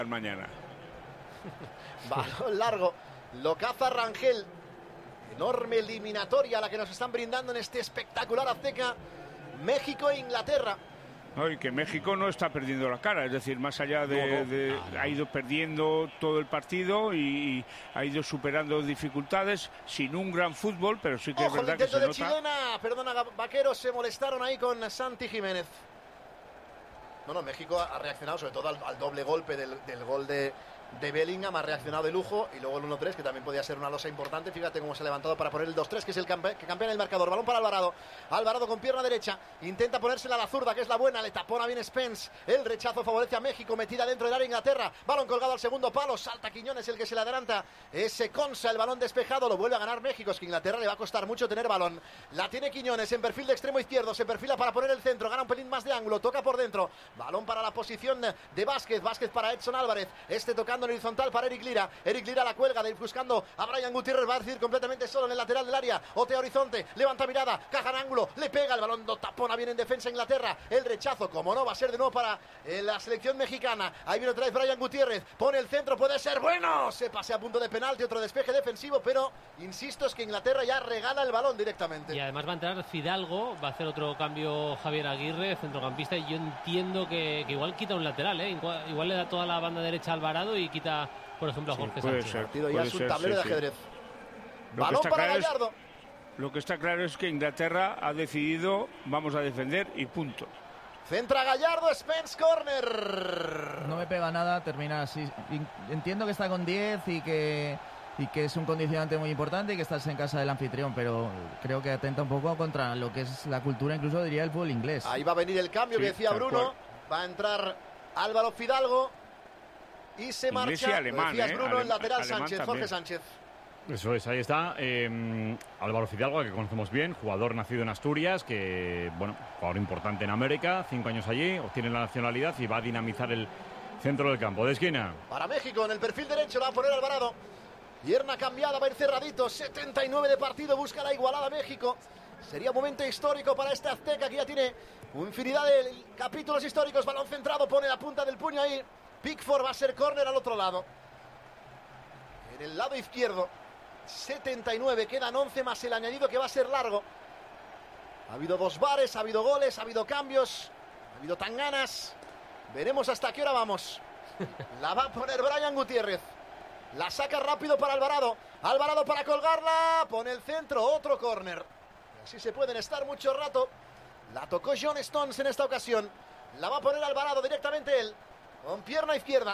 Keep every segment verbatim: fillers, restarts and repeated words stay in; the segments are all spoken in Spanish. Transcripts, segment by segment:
mañana. Balón largo, lo caza Rangel. Enorme eliminatoria la que nos están brindando en este espectacular Azteca, México e Inglaterra. No, y que México no está perdiendo la cara, es decir, más allá de, no, no. de Ah, no. ha ido perdiendo todo el partido y, y ha ido superando dificultades sin un gran fútbol, pero sí que Ojo, es verdad el que intento se de nota. Chilena, perdona, Vaqueros, se molestaron ahí con Santi Jiménez. No, no, México ha reaccionado sobre todo al, al doble golpe del, del gol de, de Bellingham, ha reaccionado de lujo, y luego el uno tres, que también podía ser una losa importante. Fíjate cómo se ha levantado para poner el dos tres, que es el campe, que campea en el marcador. Balón para Alvarado, Alvarado con pierna derecha, intenta ponérsela a la zurda, que es la buena, le tapona bien Spence, el rechazo favorece a México, metida dentro del área Inglaterra, balón colgado al segundo palo, salta Quiñones, el que se le adelanta, ese Consa, el balón despejado, lo vuelve a ganar México. Es que Inglaterra le va a costar mucho tener balón, la tiene Quiñones en perfil de extremo izquierdo, se perfila para poner el centro, gana un pelín más de ángulo, toca por dentro, balón para la posición de Vázquez, Vázquez para Edson Álvarez, este tocando en horizontal para Eric Lira, Eric Lira la cuelga, de ir buscando a Brian Gutiérrez, va a decir completamente solo en el lateral del área, otea horizonte, levanta mirada, caja en ángulo, le pega, el balón do tapona bien en defensa Inglaterra, el rechazo, como no, va a ser de nuevo para eh, la selección mexicana. Ahí viene otra vez Brian Gutiérrez, pone el centro, puede ser bueno, se pase a punto de penalti, otro despeje defensivo, pero insisto, es que Inglaterra ya regala el balón directamente. Y además va a entrar Fidalgo, va a hacer otro cambio Javier Aguirre, centrocampista, y yo entiendo que, que igual quita un lateral, ¿eh? igual, igual le da toda la banda derecha a Alvarado y quita, por ejemplo, a Sí, Jorge puede Sánchez. ser, El partido ya puede es un ser, tablero sí, de ajedrez. sí. Balón para claro Gallardo. Es, lo que está claro es que Inglaterra ha decidido vamos a defender y punto. Centra Gallardo, Spence, corner. No me pega nada, termina así. Entiendo que está con diez y que, y que es un condicionante muy importante y que estás en casa del anfitrión, pero creo que atenta un poco contra lo que es la cultura, incluso diría el fútbol inglés. Ahí va a venir el cambio Sí, que decía tal Bruno. cual. Va a entrar Álvaro Fidalgo y se Inglés y marcha. alemán, Lo decías, ¿eh? Bruno, el Alem- lateral alemán Sánchez, también. Jorge Sánchez. Eso es, ahí está. Eh, Álvaro Fidalgo, que conocemos bien, jugador nacido en Asturias, que, bueno, jugador importante en América, cinco años allí, obtiene la nacionalidad y va a dinamizar el centro del campo. De esquina. Para México, en el perfil derecho lo va a poner Alvarado. Pierna cambiada, va a ir cerradito. setenta y nueve de partido, busca la igualada México. Sería un momento histórico para este Azteca, que ya tiene infinidad de capítulos históricos. Balón centrado, pone la punta del puño ahí. Pickford, va a ser córner al otro lado. En el lado izquierdo. setenta y nueve, quedan once más el añadido, que va a ser largo. Ha habido dos bares, ha habido goles, ha habido cambios, ha habido tanganas. Veremos hasta qué hora vamos. La va a poner Brian Gutiérrez. La saca rápido para Alvarado. Alvarado para colgarla. Pone el centro, otro córner. Así se pueden estar mucho rato. La tocó John Stones en esta ocasión. La va a poner Alvarado directamente él, con pierna izquierda.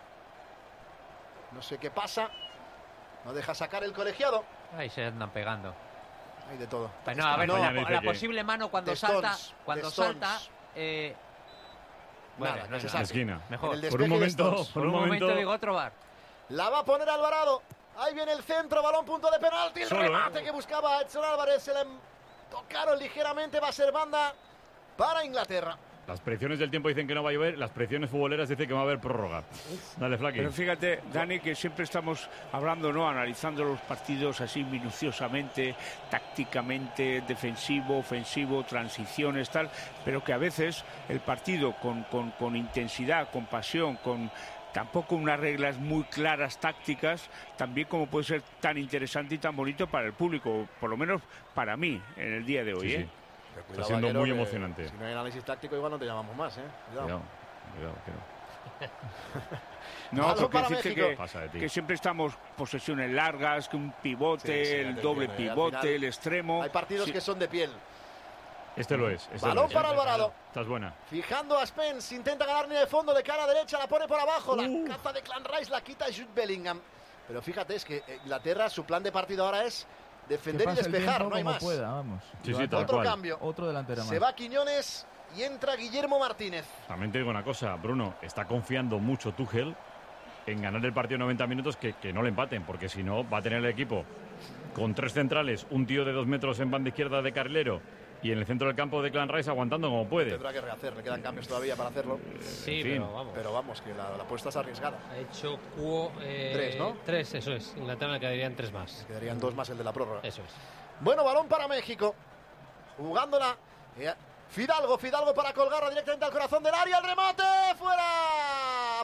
No sé qué pasa. No deja sacar el colegiado. Ahí se andan pegando. Hay de todo. Pues no, a ver, No, la, dice la que- posible mano cuando de salta, Stones, cuando de Stones. salta, eh, bueno, Nada, no que se es saque. nada. Esquina. Mejor. En el Por un despeje de momento, Stones. por Por un un momento momento, digo otro bar. La va a poner Alvarado. Ahí viene el centro, balón, punto de penalti. El Solo, remate ¿eh? que buscaba Edson Álvarez. Se le tocaron ligeramente. Va a ser banda para Inglaterra. las predicciones del tiempo dicen que no va a llover, las predicciones futboleras dicen que va a haber prórroga. Dale, Flaqui. Pero fíjate, Dani, que siempre estamos hablando, ¿no? Analizando los partidos así minuciosamente, tácticamente, defensivo, ofensivo, transiciones, tal, pero que a veces el partido con, con, con intensidad, con pasión, con tampoco unas reglas muy claras tácticas, también como puede ser tan interesante y tan bonito para el público, por lo menos para mí, en el día de hoy, Sí, ¿eh? sí. Está siendo Vaquero, muy que emocionante. Si no hay análisis táctico, igual no te llamamos más, ¿eh? Cuidado. Cuidado, cuidado, que no. No, Balón porque para decirte México. que, Pasa de ti. que siempre estamos posesiones largas, que un pivote, Sí, sí, el te doble entiendo, y al pivote, final el extremo. Hay partidos Sí. que son de piel. Este lo es. Este Balón lo es. para Alvarado. Estás buena. Fijando a Spence, intenta ganar línea de fondo de cara derecha, la pone por abajo, Uh. la caza de Clan Rice, la quita Jude Bellingham. Pero fíjate, es que Inglaterra, su plan de partido ahora es Que defender y pase el despejar, tiempo no hay como más. pueda, vamos. Sí, Lo sí, hace. tal Otro cual. cambio. Otro delantero más. Se va Quiñones y entra Guillermo Martínez. También te digo una cosa, Bruno, está confiando mucho Tuchel en ganar el partido noventa minutos, que, que no le empaten, porque si no va a tener el equipo con tres centrales, un tío de dos metros en banda izquierda de carrilero y en el centro del campo de Clan Rice aguantando como puede. Tendrá que rehacer, le quedan cambios todavía para hacerlo. Sí, en fin. pero vamos. Pero vamos, que la, la apuesta es arriesgada. Ha hecho cuo, eh, Tres, ¿no? Tres, eso es. Inglaterra le quedarían tres más. Quedarían dos más el de la prórroga. Eso es. Bueno, balón para México. Jugándola. eh, Fidalgo, Fidalgo para colgarla directamente al corazón del área. El remate fuera.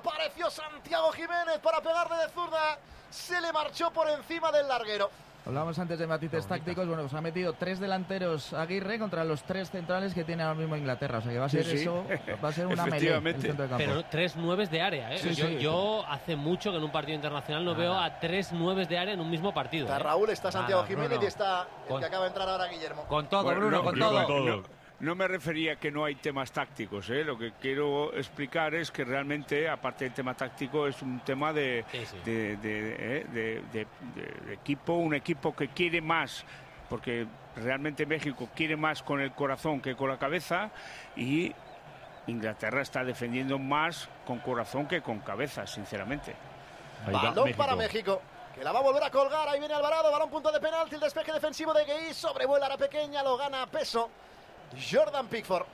Apareció Santiago Jiménez para pegarle de zurda. Se le marchó por encima del larguero. Hablábamos antes de matices tácticos. Bueno, pues ha metido tres delanteros Aguirre contra los tres centrales que tiene ahora mismo Inglaterra. O sea que va a ser Sí, sí. eso, va a ser una melee el centro de campo. Pero tres nueves de área, ¿eh? Sí, yo, sí. yo hace mucho que en un partido internacional no veo a tres nueves de área en un mismo partido. Está ¿eh? Raúl, está Santiago Nada, Jiménez Bruno. y está el Con- que acaba de entrar ahora, Guillermo. Con todo, Bueno, Bruno, no, con yo todo. todo. No, no me refería a que no hay temas tácticos, ¿eh? Lo que quiero explicar es que realmente, aparte del tema táctico, es un tema de, Sí, sí. de, de- ¿eh? de- de- de- de equipo, un equipo que quiere más, porque realmente México quiere más con el corazón que con la cabeza, y Inglaterra está defendiendo más con corazón que con cabeza, sinceramente. Ahí va Balón México. para México, que la va a volver a colgar. Ahí viene Alvarado, balón punto de penalti. El despeje defensivo de Gueye, sobrevuela la pequeña, lo gana a peso Jordan Pickford.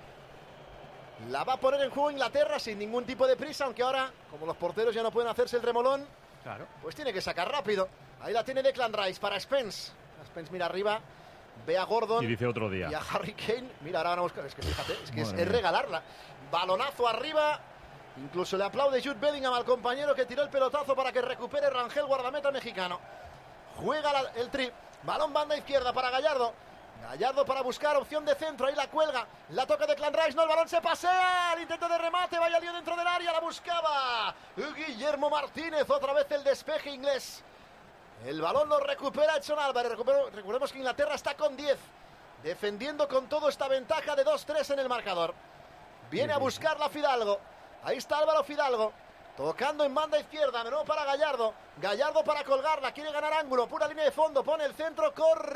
La va a poner en juego Inglaterra sin ningún tipo de prisa, aunque ahora, como los porteros ya no pueden hacerse el remolón, Claro. pues tiene que sacar rápido. Ahí la tiene Declan Rice para Spence. Spence mira arriba, ve a Gordon Y dice otro y día. a Harry Kane. Mira, ahora van a buscar. Es que fíjate, es que es, Madre es mía. regalarla. Balonazo arriba. Incluso le aplaude Jude Bellingham al compañero que tiró el pelotazo para que recupere Rangel, guardameta mexicano. Juega la- el tri. Balón banda izquierda para Gallardo. Gallardo para buscar opción de centro. Ahí la cuelga. La toca de Declan Rice. No, el balón se pasea. El intento de remate. Vaya lío dentro del área. La buscaba Guillermo Martínez. Otra vez el despeje inglés. El balón lo recupera Edson Álvarez. Recupero- recordemos que Inglaterra está con diez. Defendiendo con todo esta ventaja de dos tres en el marcador. Viene a buscarla Fidalgo. Ahí está Álvaro Fidalgo. Tocando en banda izquierda. De nuevo para Gallardo. Gallardo para colgarla. Quiere ganar ángulo. Pura línea de fondo. Pone el centro.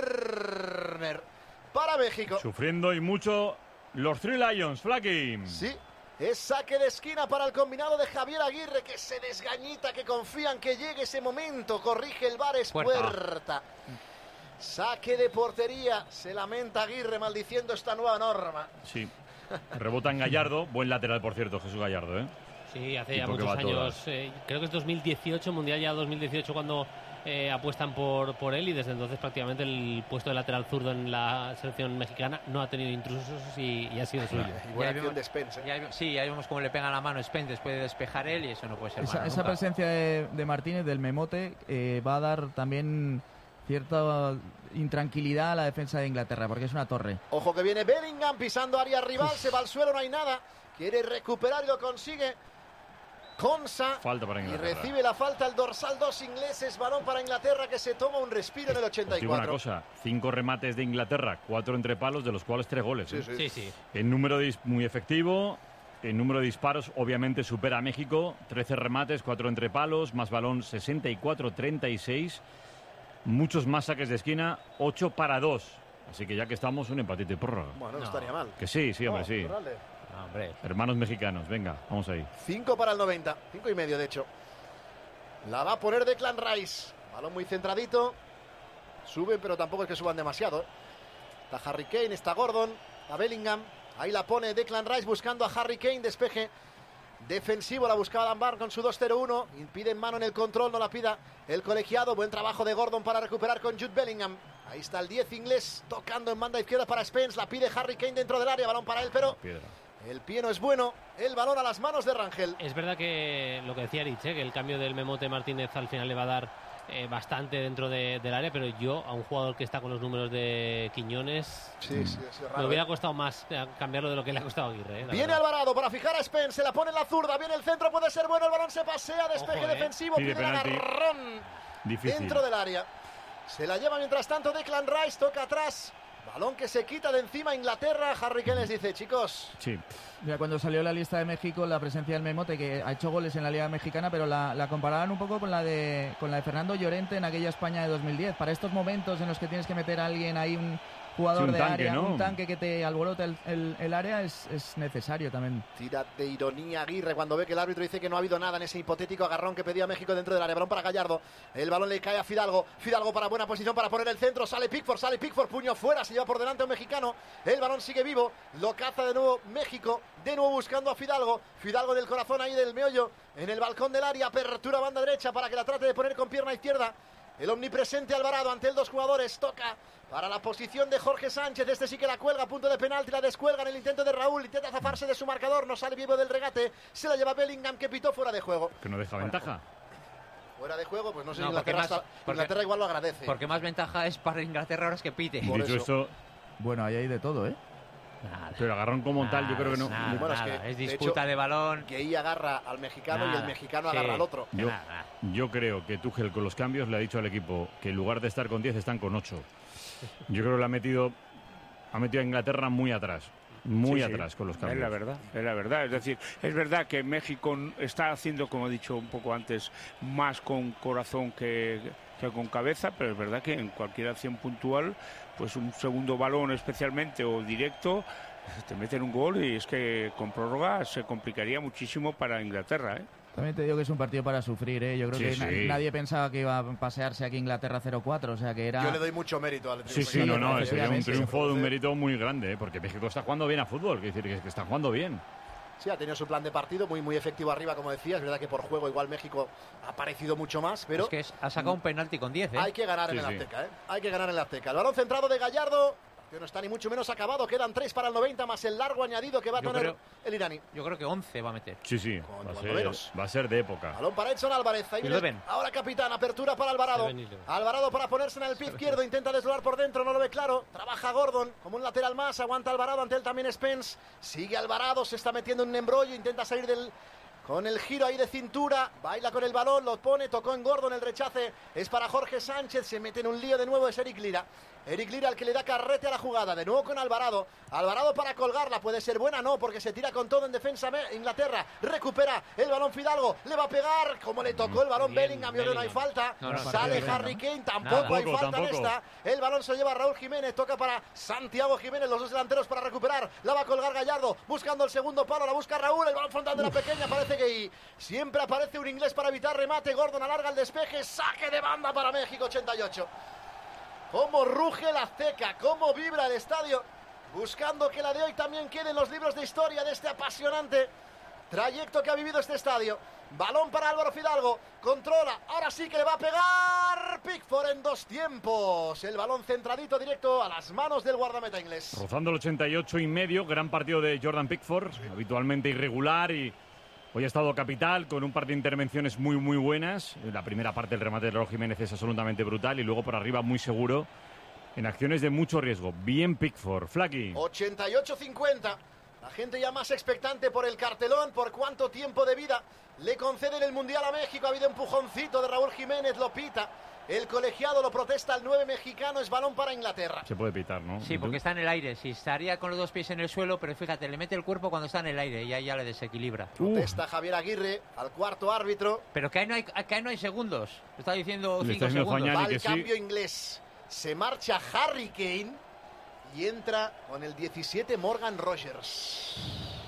Corner para México. Sufriendo y mucho los Three Lions, Flaky. Sí. Es saque de esquina para el combinado de Javier Aguirre, que se desgañita, que confían que llegue ese momento. Corrige el V A R, es Puerta. puerta. Saque de portería. Se lamenta Aguirre maldiciendo esta nueva norma. Sí. Rebota en Gallardo. Buen lateral, por cierto, Jesús Gallardo, ¿eh? Sí, hace ya Tipo que muchos va a años, todas. eh, creo que es dos mil dieciocho, Mundial ya dos mil dieciocho cuando eh, apuestan por, por él, y desde entonces prácticamente el puesto de lateral zurdo en la selección mexicana no ha tenido intrusos y, y ha sido suyo. Y buena Ya acción vemos- de Spence. ¿eh? Ya ve- sí, ahí vemos cómo le pega la mano Spence después de despejar él y eso no puede ser Esa, malo esa nunca. presencia de, de Martínez, del memote, eh, va a dar también cierta intranquilidad a la defensa de Inglaterra, porque es una torre. Ojo que viene Bellingham pisando área rival. Se va al suelo, no hay nada. Quiere recuperar y lo consigue. Consa. Falta para Y Inglaterra. recibe la falta el dorsal dos ingleses. Balón para Inglaterra, que se toma un respiro en el Os digo una ochenta y cuatro. cosa, cinco remates de Inglaterra, cuatro entre palos, de los cuales tres goles. ¿eh? Sí, sí. En número de dis- muy efectivo, en número de disparos obviamente supera a México, trece remates, cuatro entre palos, más balón sesenta y cuatro treinta y seis, muchos más saques de esquina, ocho para dos. Así que ya que estamos, un empatito y prórroga. Bueno, no, No. estaría mal. Que sí, sí, hombre, No, sí. Corralde. No, hombre. Hermanos mexicanos, venga, vamos ahí. cinco para el noventa. cinco y medio, de hecho. La va a poner Declan Rice. Balón muy centradito. Suben, pero tampoco es que suban demasiado. ¿eh? Está Harry Kane, está Gordon, a Bellingham. Ahí la pone Declan Rice buscando a Harry Kane. Despeje defensivo, la buscaba Dunbar con su dos cero uno. Impide en mano en el control, no la pida el colegiado. Buen trabajo de Gordon para recuperar con Jude Bellingham. Ahí está el diez inglés tocando en banda izquierda para Spence. La pide Harry Kane dentro del área. Balón para él, pero Piedra. el pie no es bueno. El balón a las manos de Rangel. Es verdad que lo que decía Rich, ¿eh? que el cambio del Memote Martínez al final le va a dar eh, bastante dentro de- del área, pero yo a un jugador que está con los números de Quiñones Sí, sí, sí, me raro, hubiera ¿eh? costado más eh, cambiarlo de lo que le ha costado a Aguirre. ¿eh? La Viene verdad. Alvarado para fijar a Spence, se la pone en la zurda, viene el centro, puede ser bueno, el balón se pasea, despeje Ojo, eh. defensivo, Pide pide el penalti. agarrón Difícil. dentro del área. Se la lleva mientras tanto Declan Rice, toca atrás, balón que se quita de encima Inglaterra. Harry Kane les dice, chicos, Sí, Mira, cuando salió la lista de México, la presencia del Memote, que ha hecho goles en la Liga Mexicana, pero la, la comparaban un poco con la de con la de Fernando Llorente en aquella España de dos mil diez. Para estos momentos en los que tienes que meter a alguien ahí, un jugador Sí, un de tanque, área, ¿no? un tanque que te alborota el, el- el área, es, es necesario también. tira de ironía Aguirre cuando ve que el árbitro dice que no ha habido nada en ese hipotético agarrón que pedía México dentro del área. Balón para Gallardo, el balón le cae a Fidalgo, Fidalgo para buena posición para poner el centro, sale Pickford, sale Pickford, puño fuera, se lleva por delante a un mexicano, el balón sigue vivo, lo caza de nuevo México, de nuevo buscando a Fidalgo, Fidalgo del corazón ahí del meollo, en el balcón del área, apertura banda derecha para que la trate de poner con pierna izquierda. El omnipresente Alvarado ante el dos jugadores. Toca para la posición de Jorge Sánchez. Este sí que la cuelga a punto de penalti. La descuelga en el intento de Raúl. Intenta zafarse de su marcador. No sale vivo del regate. Se la lleva Bellingham, que pitó fuera de juego. Que no deja ventaja. Fuera de juego, pues no sé No, si Inglaterra, porque más- está- porque- Inglaterra igual lo agradece. Porque más ventaja es para Inglaterra ahora es que pite. Por Dicho eso. esto, Bueno, ahí hay de todo, ¿eh? Nada. pero el agarrón como tal, yo creo que no. Nada, Bueno, es nada. que, es de disputa hecho, de balón. Que ahí agarra al mexicano y Nada. el mexicano Sí. agarra al otro. Yo, Nada, nada. yo creo que Tuchel con los cambios le ha dicho al equipo que en lugar de estar con diez están con ocho. Yo creo que le ha metido, ha metido a Inglaterra muy atrás. Muy Sí, sí, atrás con los Es cambios. la verdad, es la verdad. Es decir, es verdad que México está haciendo, como he dicho un poco antes, más con corazón que, que con cabeza, pero es verdad que en cualquier acción puntual, pues un segundo balón especialmente o directo, te meten un gol y es que con prórroga se complicaría muchísimo para Inglaterra, ¿eh? También te digo que es un partido para sufrir, ¿eh? Yo creo Sí, que na- sí. nadie pensaba que iba a pasearse aquí Inglaterra cero cuatro, o sea que era... Yo le doy mucho mérito al Sí, triunfo. sí, no, no, sería un efectivamente, triunfo de un se mérito muy grande, ¿eh? Porque México está jugando bien a fútbol, quiere decir que, que está jugando bien. Sí, ha tenido su plan de partido muy muy efectivo arriba, como decías. Es verdad que por juego igual México ha parecido mucho más, pero Es que es- ha sacado un penalti con diez, ¿eh? hay que ganar Sí, en el sí. Azteca, ¿eh? Hay que ganar en el Azteca. El balón centrado de Gallardo, que no está ni mucho menos acabado. Quedan tres para el noventa, más el largo añadido que va a Yo tener creo- el iraní. Yo creo que once va a meter. Sí, sí, Con- va a, cuando ser, menos. va a ser de época. Balón para Edson Álvarez. Ahí viene Eleven. ahora capitán. Apertura para Alvarado. Seven Eleven. Alvarado para ponerse en el pie izquierdo. Intenta desdoblar por dentro. No lo ve claro. Trabaja Gordon como un lateral más. Aguanta Alvarado. Ante él también Spence. Sigue Alvarado. Se está metiendo en un embrollo. Intenta salir del... Con el giro ahí de cintura, baila con el balón, lo pone, tocó en Gordon, el rechace es para Jorge Sánchez, se mete en un lío de nuevo, es Eric Lira. Eric Lira el que le da carrete a la jugada, de nuevo con Alvarado. Alvarado para colgarla, puede ser buena, no, porque se tira con todo en defensa Inglaterra. Recupera el balón Fidalgo, le va a pegar, como le tocó el balón Bien, Bellingham, yo creo que no hay Bellingham. falta. No, no, Sale partido Harry bien, Kane, tampoco Nada. hay Tampoco, falta en tampoco. esta. El balón se lleva Raúl Jiménez, toca para Santiago Jiménez, los dos delanteros para recuperar. La va a colgar Gallardo, buscando el segundo palo, la busca Raúl, el balón frontal de la pequeña, parece que siempre aparece un inglés para evitar remate. Gordon alarga el despeje, saque de banda para México, ochenta y ocho. Cómo ruge la Azteca, cómo vibra el estadio, buscando que la de hoy también quede en los libros de historia de este apasionante trayecto que ha vivido este estadio. Balón para Álvaro Fidalgo, controla, ahora sí que le va a pegar Pickford en dos tiempos. El balón centradito directo a las manos del guardameta inglés. Rozando el ochenta y ocho y medio, gran partido de Jordan Pickford, habitualmente irregular y hoy ha estado capital con un par de intervenciones muy muy buenas. La primera parte del remate de Raúl Jiménez es absolutamente brutal y luego por arriba muy seguro en acciones de mucho riesgo. Bien Pickford, Flaky. ochenta y ocho cincuenta. La gente ya más expectante por el cartelón, por cuánto tiempo de vida le conceden el Mundial a México. Ha habido empujoncito de Raúl Jiménez, lo pita. El colegiado lo protesta, el nueve mexicano, es balón para Inglaterra. Se puede pitar, ¿no? Sí, porque está en el aire. Sí, estaría con los dos pies en el suelo, pero fíjate, le mete el cuerpo cuando está en el aire y ahí ya le desequilibra. Protesta Javier Aguirre al cuarto árbitro. Pero que ahí no hay, que ahí no hay segundos. Lo está diciendo Le cinco está diciendo segundos. Fañani Va que el sí. cambio inglés. Se marcha Harry Kane y entra con el diecisiete Morgan Rogers.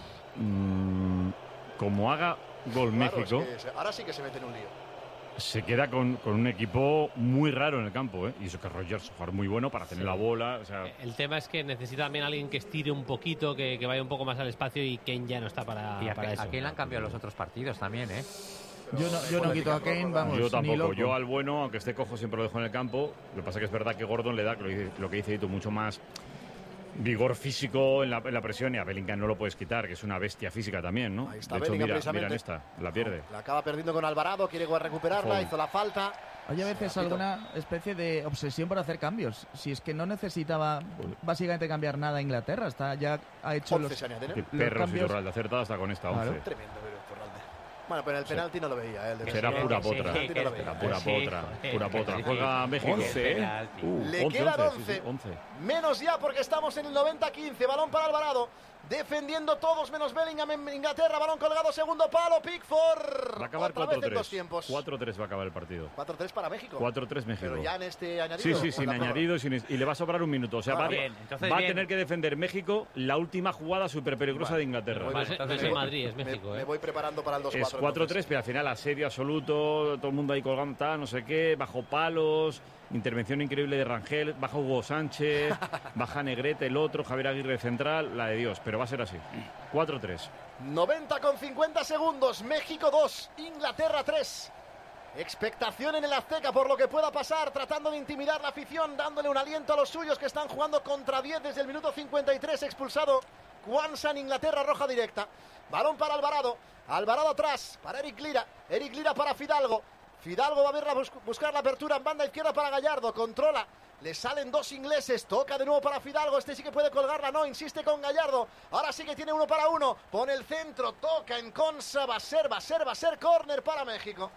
Mm, como haga gol Claro, México, es que se- ahora sí que se mete en un lío. se queda con, con un equipo muy raro en el campo, ¿eh? Y eso que Rogers jugar muy bueno para tener la bola, o sea, El tema es que necesita también alguien que estire un poquito, que, que vaya un poco más al espacio y Kane ya no está para, Y a, para a eso. Kane le han cambiado los otros partidos también, ¿eh? Yo no, yo no quito a Kane, vamos, yo ni tampoco. loco. Yo al bueno, aunque esté cojo, siempre lo dejo en el campo. Lo que pasa es que es verdad que Gordon le da, lo, que- lo que dice Dito, mucho más vigor físico en la, en la presión y a Bellingham no lo puedes quitar, que es una bestia física también, ¿no? Ahí está de hecho, Bellingham, mira, precisamente. mira en esta, la pierde. La acaba perdiendo con Alvarado, quiere recuperarla, Foul. hizo la falta. Hay a veces Se la pito. alguna especie de obsesión por hacer cambios. Si es que no necesitaba básicamente cambiar nada a Inglaterra, está ya ha hecho once los, se añaden, ¿eh? Qué los perro cambios. Iturralde, acertada hasta con esta Claro. once. Tremendo, pero Iturralde. Bueno, pero en el penalti no lo veía, ¿eh? El de Será México. pura Sí, potra. sí, que- Era pura sí, potra, joder, pura que potra. sí. Juega México. once, ¿eh? Penalti. Uh, Le once, quedan once, sí, once. sí, once. Menos ya porque estamos en el noventa quince. Balón para Alvarado. Defendiendo todos menos Bellingham en Inglaterra. Balón colgado, segundo palo. Pickford. Va a acabar Otra vez en dos cuatro tres. tiempos. cuatro tres va a acabar el partido. cuatro tres para México. cuatro tres México. Pero ya en este añadido. Sí, sí, o sin en la prórroga. añadido sin- y le va a sobrar un minuto. O sea, Ah, va, a- bien, entonces va a bien. tener que defender México la última jugada súper peligrosa Vale. de Inglaterra. Me voy- No es- no es me el voy- Madrid, es me- México, Me ¿eh? voy preparando para el dos cuatro. Es cuatro tres, pero al final asedio absoluto, todo el mundo ahí colgando, tal, no sé qué, bajo palos, intervención increíble de Rangel, baja Hugo Sánchez, baja Negrete, el otro, Javier Aguirre central, la de Dios, pero va a ser así. cuatro tres. noventa con cincuenta segundos. México dos, Inglaterra tres. Expectación en el Azteca por lo que pueda pasar, tratando de intimidar la afición, dándole un aliento a los suyos que están jugando contra diez desde el minuto cincuenta y tres, expulsado Quansah en Inglaterra, roja directa. Balón para Alvarado, Alvarado atrás, para Eric Lira, Eric Lira para Fidalgo. Fidalgo va a verla bus buscar la apertura en banda izquierda para Gallardo, controla, le salen dos ingleses, toca de nuevo para Fidalgo, este sí que puede colgarla, no, insiste con Gallardo, ahora sí que tiene uno para uno, pone el centro, toca en Consa, va a ser, va a ser, va a ser córner para México.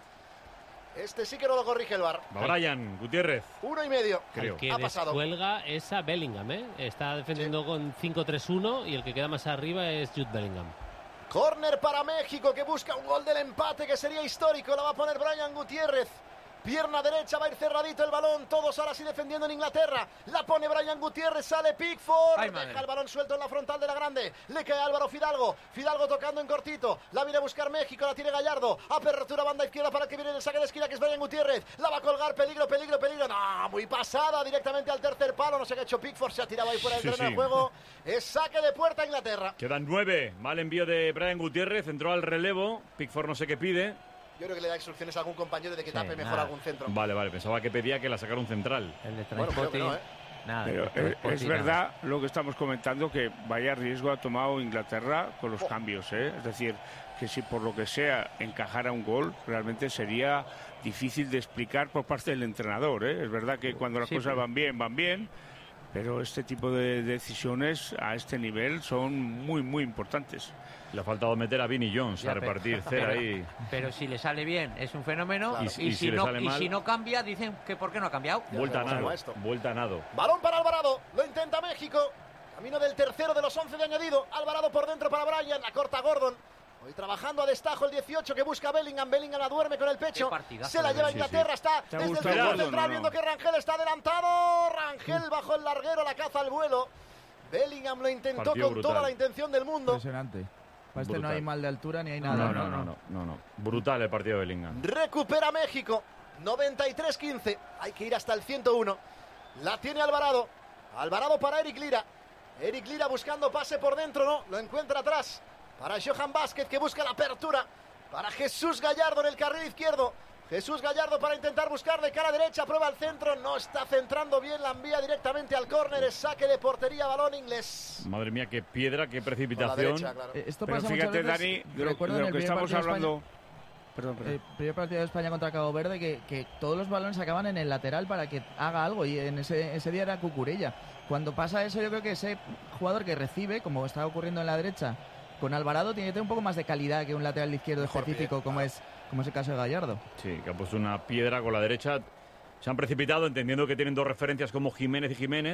Este sí que no lo corrige el V A R. Va Brian Gutiérrez. Uno y medio. Creo. El que ha pasado. descuelga es a Bellingham, ¿eh? Está defendiendo sí. con cinco tres uno y el que queda más arriba es Jude Bellingham. Córner para México, que busca un gol del empate que sería histórico. La va a poner Brian Gutiérrez. Pierna derecha, va a ir cerradito el balón. Todos ahora sí defendiendo en Inglaterra. La pone Brian Gutiérrez, sale Pickford. Ay, deja madre. el balón suelto en la frontal de la grande. Le cae Álvaro Fidalgo. Fidalgo tocando en cortito. La viene a buscar México, la tiene Gallardo. Apertura banda izquierda para el que viene en el saque de esquina, que es Brian Gutiérrez. La va a colgar, peligro, peligro, peligro. No, muy pasada, directamente al tercer palo. No sé qué ha hecho Pickford, se ha tirado ahí fuera del Sí, terreno sí. de juego. Es saque de puerta a Inglaterra. Quedan nueve. Mal envío de Brian Gutiérrez. Entró al relevo. Pickford no sé qué pide. Yo creo que le da instrucciones a algún compañero de que Sí, tape mejor nada. algún centro. Vale, vale. Pensaba que pedía que la sacara un central. El de Bueno, creo que Transporting. no, ¿eh? Nada, Pero el de es, Transporting, es nada. verdad lo que estamos comentando, que vaya riesgo ha tomado Inglaterra con los Oh. cambios, ¿eh? Es decir, que si por lo que sea encajara un gol, realmente sería difícil de explicar por parte del entrenador, ¿eh? Es verdad que cuando las Sí, cosas pero- van bien, van bien, pero este tipo de decisiones a este nivel son muy, muy importantes. Le ha faltado meter a Vinnie Jones Ya, a pero- repartir cera pero- ahí. Pero si le sale bien, es un fenómeno. Claro. Y, Y si- y si si le no, sale y mal- si no cambia, dicen que por qué no ha cambiado. Ya Vuelta a sabemos cómo nado. va esto. Vuelta a nado. Balón para Alvarado, lo intenta México. Camino del tercero de los once de añadido. Alvarado por dentro para Brian, la corta Gordon. Hoy trabajando a destajo el dieciocho que busca Bellingham. Bellingham la duerme con el pecho. Qué partidazo Se la de lleva Bellingham. Inglaterra. Está ¿Te ha desde el gustado centro Gordon, central o no? viendo que Rangel está adelantado. Rangel bajo el larguero, la caza al vuelo. Bellingham lo intentó Partido con brutal. toda la intención del mundo. Impresionante. Para este no Brutal. hay mal de altura ni hay No, nada. no, no, no, no, no. Brutal el partido de Bellingham. Recupera México. noventa y tres quince. Hay que ir hasta el ciento uno. La tiene Alvarado. Alvarado para Eric Lira. Eric Lira buscando pase por dentro. No, lo encuentra atrás. Para Johan Vázquez, que busca la apertura. Para Jesús Gallardo en el carril izquierdo. Jesús Gallardo para intentar buscar de cara derecha. Prueba el centro. No está centrando bien. La envía directamente al córner. Es saque de portería. Balón inglés. Madre mía, qué piedra, qué Por la precipitación. derecha, claro. Eh, Esto Pero pasa fíjate, muchas Dani, veces. de lo, Recuerdo de en lo el que primer estamos partido de hablando... España- Perdón, perdón. El primer partido de España contra Cabo Verde, que, que todos los balones acaban en el lateral para que haga algo, y en ese, ese día era Cucurella. Cuando pasa eso, yo creo que ese jugador que recibe, como está ocurriendo en la derecha con Alvarado, tiene que tener un poco más de calidad que un lateral izquierdo Mejor específico, pie, como claro. es como es el caso de Gallardo. Sí, que ha puesto una piedra con la derecha. Se han precipitado entendiendo que tienen dos referencias como Jiménez y Jiménez.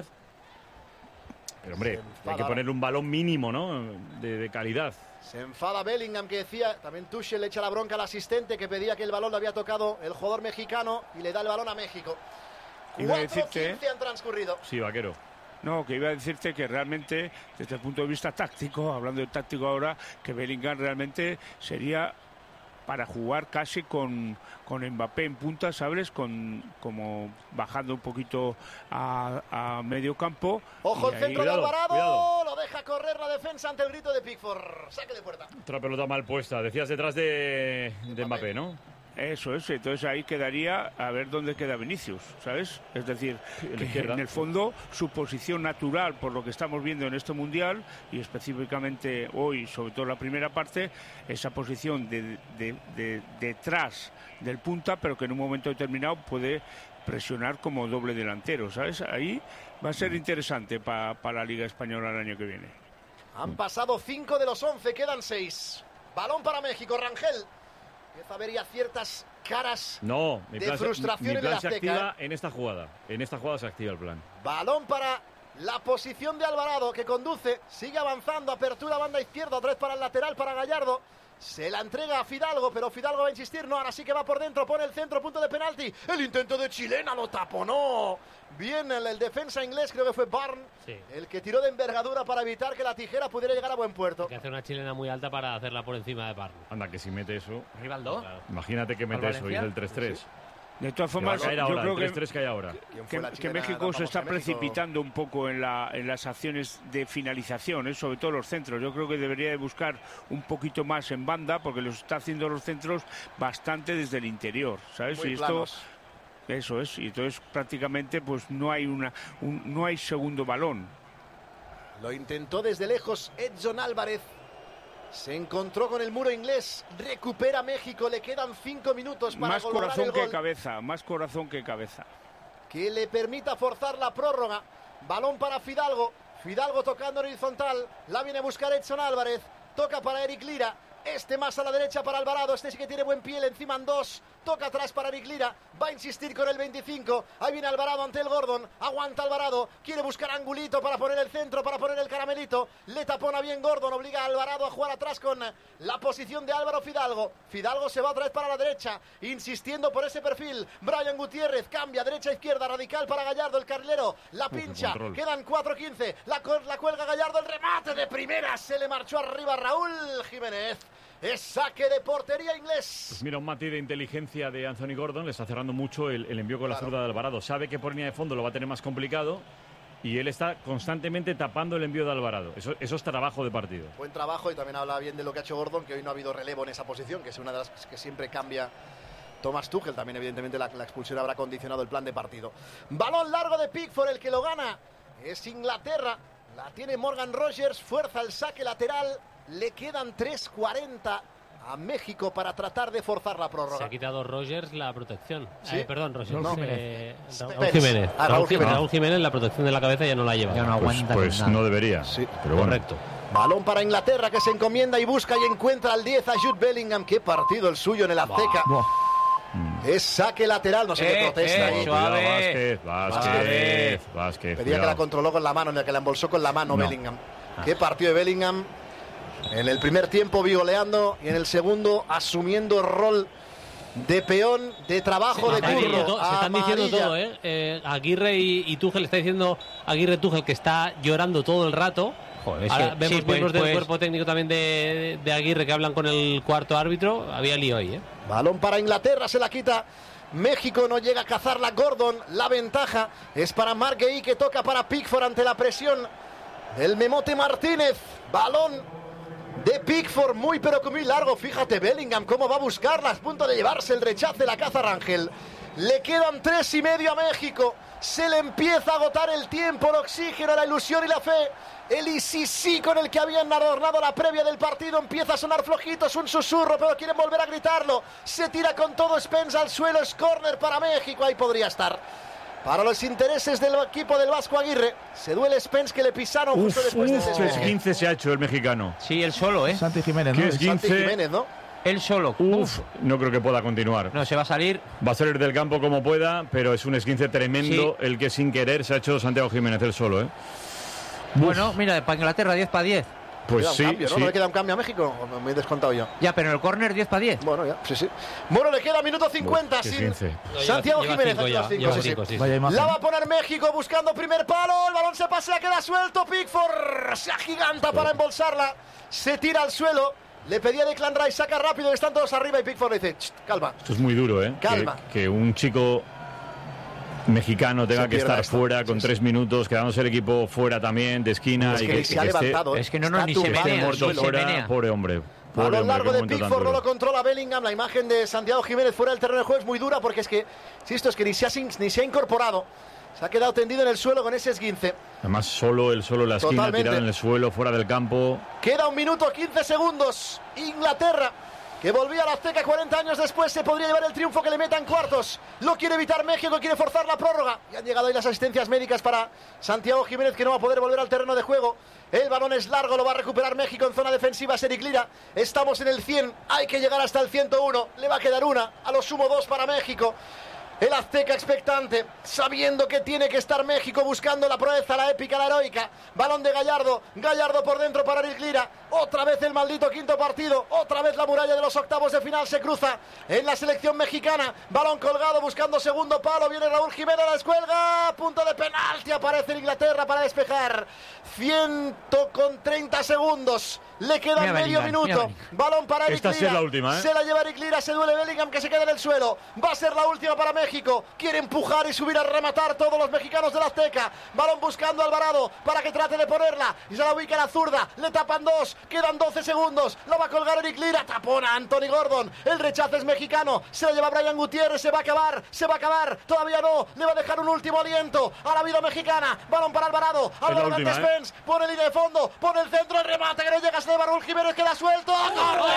Pero hombre, Se enfada. hay que ponerle un balón mínimo, ¿no? De, de calidad. Se enfada Bellingham, que decía, también Tuchel le echa la bronca al asistente que pedía que el balón lo había tocado el jugador mexicano y le da el balón a México. Iba a cuatro decirte- quince han transcurrido. Sí, vaquero. No, que iba a decirte que realmente, desde el punto de vista táctico, hablando de táctico ahora, que Bellingham realmente sería para jugar casi con, con Mbappé en punta, ¿sabes? Con, como bajando un poquito a, a medio campo. Ojo Y el ahí- centro Cuidado, de Alvarado, cuidado. lo deja correr la defensa ante el grito de Pickford. Saque de puerta. Otra pelota mal puesta. Decías detrás de, de Mbappé, ¿no? Eso es, entonces ahí quedaría a ver dónde queda Vinicius, ¿sabes? Es decir, En la que izquierda. en el fondo su posición natural, por lo que estamos viendo en este Mundial, y específicamente hoy, sobre todo la primera parte, esa posición de, de- de- detrás del punta, pero que en un momento determinado puede presionar como doble delantero, ¿sabes? Ahí va a ser interesante pa- para la Liga Española el año que viene. Han pasado cinco de los once, quedan seis. Balón para México, Rangel. Empieza a ver ya ciertas caras. No, mi De plan, se- frustración mi en el plan se Azteca, activa en esta jugada. En esta jugada se activa el plan. Balón para la posición de Alvarado, que conduce, sigue avanzando, apertura banda izquierda, otra vez para el lateral, para Gallardo. Se la entrega a Fidalgo, pero Fidalgo va a insistir, no, ahora sí que va por dentro, pone el centro, punto de penalti. El intento de Chilena lo taponó. Bien el, el defensa inglés, creo que fue Barn, Sí. el que tiró de envergadura para evitar que la tijera pudiera llegar a buen puerto. Hay que hacer una chilena muy alta para hacerla por encima de Parno. Anda, que si mete eso. Rivaldo. Claro. Imagínate que ¿Al mete eso y Valencia? es el tres tres. De todas Que va a formas, caer yo ahora, creo el que, tres tres que hay ahora. ¿Quién fue que, la que chilena México se tan está famosa de México? precipitando un poco en, la, en las acciones de finalización, ¿eh? Sobre todo los centros. Yo creo que debería de buscar un poquito más en banda, porque los está haciendo los centros bastante desde el interior, ¿sabes? Muy y esto, planos. eso es, y entonces prácticamente pues no hay una, un, no hay segundo balón. Lo intentó desde lejos Edson Álvarez. Se encontró con el muro inglés. Recupera México. Le quedan cinco minutos para Más lograr corazón el que gol cabeza, más corazón que cabeza. que le permita forzar la prórroga. Balón para Fidalgo. Fidalgo tocando en horizontal. La viene a buscar Edson Álvarez. Toca para Eric Lira. Este más a la derecha para Alvarado. Este sí que tiene buen piel. Encima en dos. Toca atrás para Eric Lira. Va a insistir con el veinticinco. Ahí viene Alvarado ante el Gordon. Aguanta Alvarado. Quiere buscar Angulito para poner el centro, para poner el caramelito. Le tapona bien Gordon. Obliga a Alvarado a jugar atrás con la posición de Álvaro Fidalgo. Fidalgo se va otra vez para la derecha. Insistiendo por ese perfil. Brian Gutiérrez cambia derecha-izquierda. Radical para Gallardo, el carrilero. La pincha. Uf, Quedan cuatro quince. La, la cuelga Gallardo. El remate de primera. Se le marchó arriba a Raúl Jiménez. Es saque de portería inglés. Pues mira, un matiz de inteligencia de Anthony Gordon. Le está cerrando mucho el, el envío con la Claro. zurda de Alvarado. Sabe que por línea de fondo lo va a tener más complicado y él está constantemente tapando el envío de Alvarado. Eso, eso es trabajo de partido. Buen trabajo y también habla bien de lo que ha hecho Gordon, que hoy no ha habido relevo en esa posición, que es una de las que siempre cambia Thomas Tuchel. También evidentemente la, la expulsión habrá condicionado el plan de partido. Balón largo de Pickford, el que lo gana es Inglaterra. La tiene Morgan Rogers, fuerza el saque lateral. Le quedan tres cuarenta a México para tratar de forzar la Se prórroga. ha quitado Rogers la protección. ¿Sí? Eh, perdón, Rogers. No. eh, Raúl Pérez. Jiménez. Ah, Raúl Raúl, Jiménez. Raúl Jiménez la protección de la cabeza ya no la lleva. Ya no Pues, aguanta pues con nada. no debería. Sí, pero bueno. Correcto. Balón para Inglaterra, que se encomienda y busca y encuentra al diez a Jude Bellingham. Qué partido el suyo en el Azteca. Buah. Es saque lateral, no sé qué Eh, protesta eh, ahí. Cuidado, Suave. Vázquez, Vázquez, Vázquez. Vázquez, Pedía que la cuidado. controló con la mano, en el que la embolsó con la mano No. Bellingham. Qué partido de Bellingham. En el primer tiempo vigoleando y en el segundo asumiendo el rol de peón, de trabajo, de Amarillo, curro. to- se están diciendo Amarilla. todo, ¿eh? Eh, Aguirre y, y Tuchel está diciendo Aguirre Tuchel que está llorando todo el rato. Joder, es Ahora que- vemos sí, pues- miembros del pues- cuerpo técnico también de, de Aguirre que hablan con el cuarto árbitro. Había lío ahí, ¿eh? Balón para Inglaterra, se la quita. México no llega a cazarla Gordon. La ventaja es para Mark Guehi, que toca para Pickford ante la presión del Memote Martínez. Balón de Pickford, muy pero que muy largo. Fíjate Bellingham cómo va a buscarla, a punto de llevarse el rechace de la caza Rangel. Le quedan tres y medio a México. Se le empieza a agotar el tiempo, el oxígeno, la ilusión y la fe. El y sí sí con el que habían adornado la previa del partido empieza a sonar flojito, es un susurro, pero quieren volver a gritarlo. Se tira con todo Spence al suelo, es córner para México, ahí podría estar. Para los intereses del equipo del Vasco Aguirre, se duele Spence, que le pisaron justo Uf, después uf, de ese qué despeje. esguince se ha hecho el mexicano. Sí, él solo, ¿eh? Santi Jiménez, ¿Qué ¿no? es Santi quince? Jiménez, ¿no? Él solo. Uf, no creo que pueda continuar. No, se va a salir. Va a salir del campo como pueda, pero es un esguince tremendo el que sin querer se ha hecho Santiago Jiménez él solo, ¿eh? Bueno, mira, para Inglaterra diez para diez. Pues Queda un sí, cambio, ¿no? sí. ¿No le queda un cambio a México? ¿O me he descontado yo? Ya, pero en el córner diez para diez. Bueno, ya, sí, sí. Bueno, le queda minuto cincuenta Uf, qué sin esguince. No, lleva- Santiago lleva Jiménez. cinco aquí ya, los cinco, lleva sí, sí. cinco, sí, sí. Vaya imagen. La va a poner México buscando primer palo. El balón se pasea, queda suelto. Pickford se agiganta para embolsarla. Se tira al suelo. Le pedía Declan Rice, saca rápido, están todos arriba y Pickford le dice, "Ch, calma. Esto es muy duro, ¿eh? Calma. Que, que un chico mexicano tenga Se que pierda estar esto. fuera con Sí, tres minutos, quedándose el equipo fuera también, de esquina. Es y que que, ni se que ha esté- levantado. Es que no, no, Está ni se tumbado esté en menea, el muerto ni se suelo. fuera, menea. pobre hombre. Pobre Balón hombre, largo qué de momento tan Pickford, no duro. lo controla Bellingham. La imagen de Santiago Jiménez fuera del terreno de juego es muy dura porque es que, insisto, es que ni se ha, sin- ni se ha incorporado. Se ha quedado tendido en el suelo con ese esguince. Además, solo él, solo en la esquina, Totalmente. tirado en el suelo, fuera del campo. Queda un minuto quince segundos. Inglaterra, que volvía a la Azteca cuarenta años después, se podría llevar el triunfo que le meta en cuartos. Lo quiere evitar México, quiere forzar la prórroga. Y han llegado ahí las asistencias médicas para Santiago Jiménez, que no va a poder volver al terreno de juego. El balón es largo, lo va a recuperar México en zona defensiva. Eric Lira, estamos en el cien, hay que llegar hasta el ciento uno. Le va a quedar una, a lo sumo dos para México. El Azteca expectante, sabiendo que tiene que estar México buscando la proeza, la épica, la heroica. Balón de Gallardo, Gallardo por dentro para Eric Lira. Otra vez el maldito quinto partido, otra vez la muralla de los octavos de final se cruza en la selección mexicana. Balón colgado buscando segundo palo, viene Raúl Jiménez, la descuelga, punto de penalti, aparece en Inglaterra para despejar. Ciento con treinta segundos. Le queda Mira medio Bellingham, mira minuto. Bellingham. Balón para Eric Esta sí Lira. es la última, ¿eh? Se la lleva Eric Lira, se duele Bellingham, que se queda en el suelo. Va a ser la última para México. Quiere empujar y subir a rematar todos los mexicanos del Azteca. Balón buscando a Alvarado para que trate de ponerla. Y se la ubica a la zurda. Le tapan dos. Quedan doce segundos. La va a colgar Eric Lira. Tapona Anthony Gordon. El rechazo es mexicano. Se la lleva Brian Gutiérrez. Se va a acabar. Se va a acabar. Todavía no. Le va a dejar un último aliento a la vida mexicana. Balón para Alvarado. Alvarado ante última, ¿eh? Spence. Pone línea de fondo. Pone el centro. El remate que no llega. Se lleva Raúl Jiménez. Queda suelto. ¡Gol!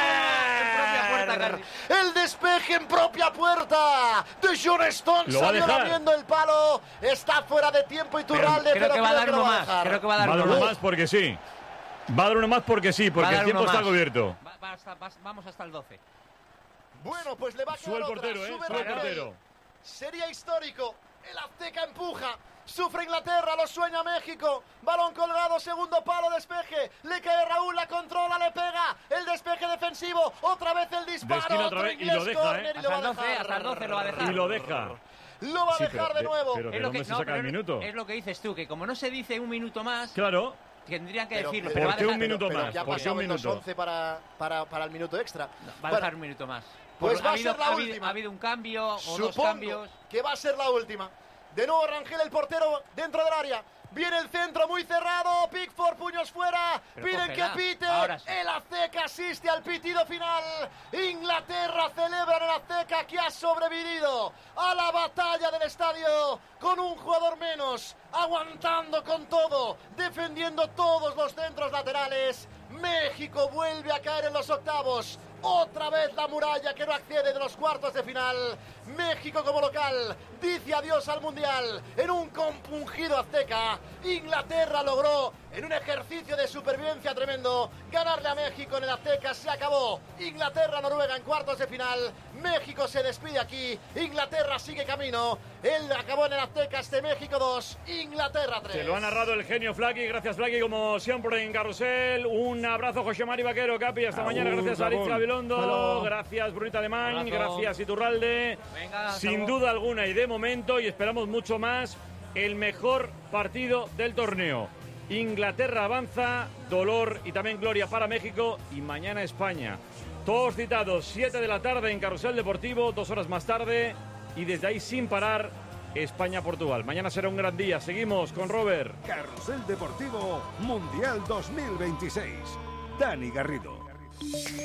propia puerta, Carlos. El despeje en propia puerta de John Stones. Lo va a Salió dejar. lamiendo el palo. Está fuera de tiempo Iturralde, Creo pero que va a dar lo uno va a más. dejar. Creo que va a dar Va a dar uno uno más. más porque sí. Va a dar uno más porque sí, Va a porque dar el tiempo uno está más. cubierto. Va- va hasta- va- vamos hasta el doce. Bueno, pues le va a quedar Sube el otra. portero, ¿eh? Sube Sube el Rangel. portero. Sería histórico. El Azteca empuja. Sufre Inglaterra, lo sueña México. Balón colgado, segundo palo, despeje. Le cae Raúl, la controla, le pega. El despeje defensivo. Otra vez el disparo. De esquina otra otro vez y inglés lo deja, córner ¿eh? y lo va Hasta a el doce, dejar. hasta el doce lo va a dejar. Y lo deja. Lo va a Sí, dejar pero de de- nuevo. pero- ¿de Es lo, dónde que, se no, saca el pero minuto? es lo que dices tú, que como no se dice un minuto más, Claro. tendrían que Pero- decirlo. pero Pero va a ¿por qué un dejar, minuto Pero más? que ha ¿Por qué pasado un en los minuto? once para, para, para el minuto extra. va a Bueno, dejar un minuto más. pues Por- va ha a habido, ser la ha habido- última. ha habido un cambio o dos supongo cambios. que va a ser la última. De nuevo Rangel, el portero, dentro del área. Viene el centro muy cerrado. Pickford, puños fuera. Pero Piden cógela. que pite. Ahora sí. El Azteca asiste al pitido final. Inglaterra celebra en el Azteca que ha sobrevivido a la batalla del estadio con un jugador menos, aguantando con todo, defendiendo todos los centros laterales. México vuelve a caer en los octavos. Otra vez la muralla que no accede de los cuartos de final. México como local dice adiós al Mundial en un compungido Azteca. Inglaterra logró, en un ejercicio de supervivencia tremendo, ganarle a México en el Azteca. Se acabó. Inglaterra-Noruega en cuartos de final. México se despide aquí. Inglaterra sigue camino. Él acabó en el Azteca este México dos, Inglaterra tres. Se lo ha narrado el genio Flaky. Gracias, Flaky, como siempre en Carrusel. Un abrazo, José Mari Vaquero, Capi. Hasta Agur, mañana. Gracias a Alicia Ramón. Gabilondo. Hasta Gracias, Brunita Alemán. Abrazo. Gracias, Iturralde. Venga, hasta Sin luego. duda alguna y de momento, y esperamos mucho más, el mejor partido del torneo. Inglaterra avanza, dolor y también gloria para México, y mañana España. Todos citados, siete de la tarde en Carrusel Deportivo, dos horas más tarde, y desde ahí sin parar, España-Portugal. Mañana será un gran día. Seguimos con Robert. Carrusel Deportivo Mundial dos mil veintiséis. Dani Garrido.